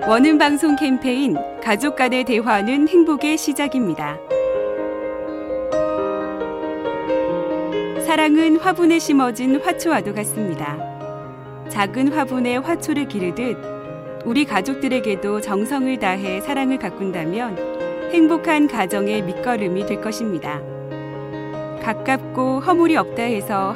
원음 방송 캠페인 가족 간의 대화는 행복의 시작입니다. 사랑은 화분에 심어진 화초와도 같습니다. 작은 화분에 화초를 기르듯 우리 가족들에게도 정성을 다해 사랑을 가꾼다면 행복한 가정의 밑거름이 될 것입니다. 가깝고 허물이 없다 해서